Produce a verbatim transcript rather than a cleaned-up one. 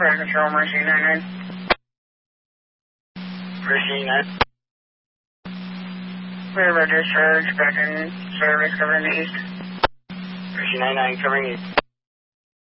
Fire Control, Mercy nine nine. Mercy nine. Clear about discharge, back in service, covering the east. Mercy nine nine, covering east.